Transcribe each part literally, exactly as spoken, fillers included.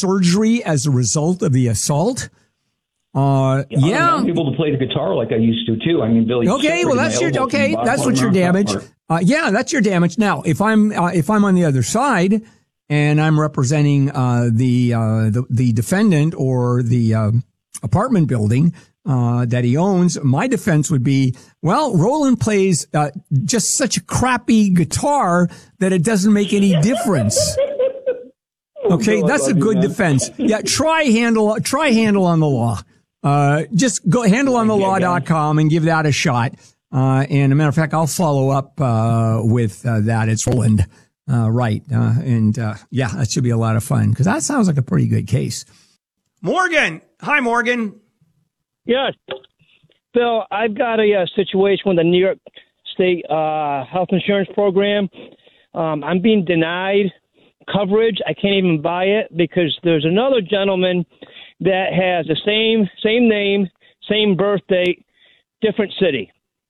surgery as a result of the assault. Uh, yeah. yeah. I'm able to play the guitar like I used to too. I mean, Billy. Okay, well, that's your okay. That's what your damage. Uh, yeah, that's your damage. Now, if I'm uh, if I'm on the other side and I'm representing uh, the, uh, the the defendant or the uh, apartment building uh, that he owns, my defense would be, well, Roland plays uh, just such a crappy guitar that it doesn't make any difference. Okay, that's a good defense. Yeah, try handle try handle on the law. Uh, just go handle on the law dot com and give that a shot. Uh, and a matter of fact, I'll follow up, uh, with, uh, that. It's Roland, uh, right. Uh, and, uh, yeah, that should be a lot of fun because that sounds like a pretty good case. Morgan. Hi, Morgan. Yes. Bill, I've got a, uh situation with the New York State, uh, health insurance program. Um, I'm being denied coverage. I can't even buy it because there's another gentleman that has the same same name, same birth date, different city.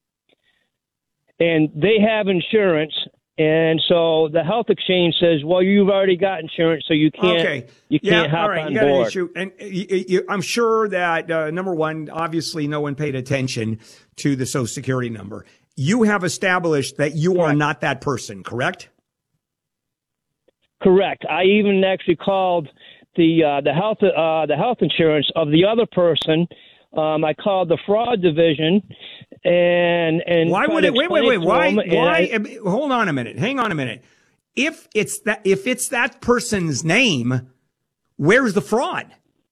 And they have insurance, and so the health exchange says, well, you've already got insurance, so you can't okay. you can't yeah, hop all right. on you got board. An issue. And you, you, I'm sure that, uh, number one, obviously no one paid attention to the Social Security number. You have established that you are not that person, correct? Correct. I even actually called the uh, the health uh, the health insurance of the other person. Um, I called the fraud division, and and why would it? Wait, wait, wait. Why? Why? I, hold on a minute. Hang on a minute. If it's that, if it's that person's name, where's the fraud?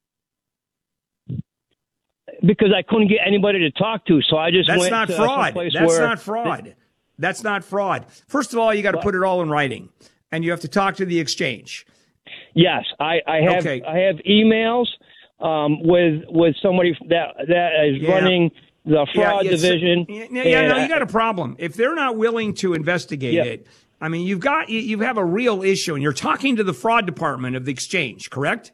Because I couldn't get anybody to talk to, so I just That's went not to fraud. That's where not fraud. They, That's not fraud. First of all, you got to put it all in writing, and you have to talk to the exchange. Yes, I, I have. Okay. I have emails um, with with somebody that that is Yeah. running the fraud yeah, division. Yeah, yeah no, I, you got a problem. If they're not willing to investigate yeah. it, I mean, you've got you, you have a real issue, and you're talking to the fraud department of the exchange, correct?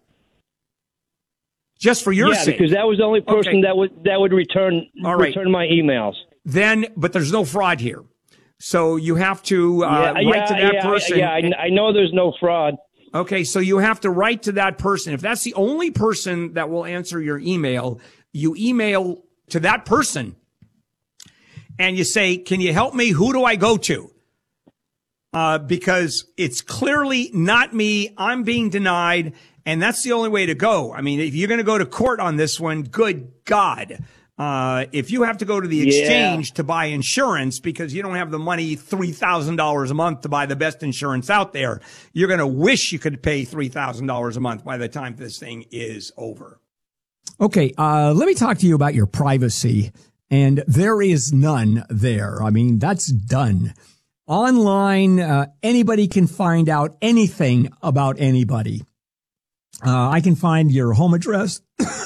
Just for your yeah, sake. because that was the only person Okay. that would that would return All right. return my emails. Then, but there's no fraud here, so you have to uh, yeah, write yeah, to that yeah, person. Yeah, I, I know there's no fraud. Okay, so you have to write to that person. If that's the only person that will answer your email, you email to that person and you say, can you help me? Who do I go to? Uh, because it's clearly not me. I'm being denied. And that's the only way to go. I mean, if you're going to go to court on this one, good God. Uh, if you have to go to the exchange yeah. to buy insurance because you don't have the money, three thousand dollars a month to buy the best insurance out there, you're going to wish you could pay three thousand dollars a month by the time this thing is over. Okay. Uh, let me talk to you about your privacy. And there is none there. I mean, that's done. Online, uh, anybody can find out anything about anybody. Uh, I can find your home address.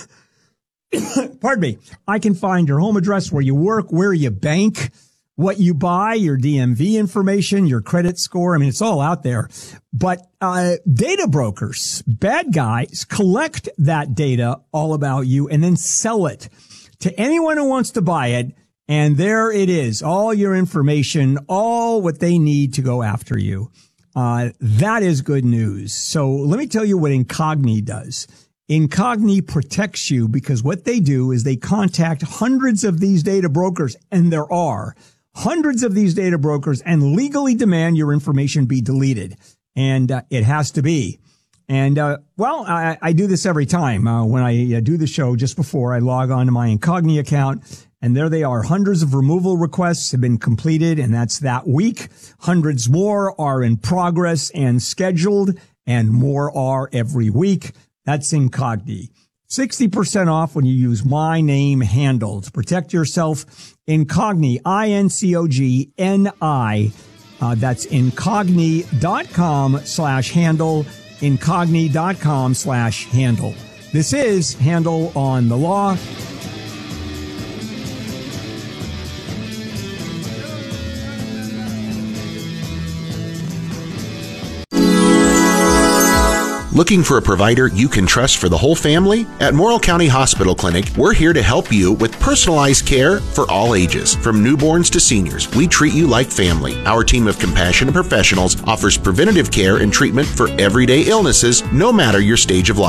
Pardon me. I can find your home address, where you work, where you bank, what you buy, your D M V information, your credit score. I mean, it's all out there. But uh data brokers, bad guys, collect that data all about you and then sell it to anyone who wants to buy it. And there it is, all your information, all what they need to go after you. Uh, that is good news. So let me tell you what Incogni does. Incogni protects you because what they do is they contact hundreds of these data brokers, and there are hundreds of these data brokers, and legally demand your information be deleted. And uh, it has to be. And, uh, well, I, I do this every time. Uh, when I uh, do the show, just before I log on to my Incogni account, and there they are. Hundreds of removal requests have been completed, and that's that week. Hundreds more are in progress and scheduled, and more are every week. That's Incogni. sixty percent off when you use my name handle to protect yourself. Incogni, I N C O G N I. Uh, that's incogni.com slash handle. Incogni.com slash handle. This is Handle on the Law. Looking for a provider you can trust for the whole family? At Morrill County Hospital Clinic, we're here to help you with personalized care for all ages. From newborns to seniors, we treat you like family. Our team of compassionate professionals offers preventative care and treatment for everyday illnesses, no matter your stage of life.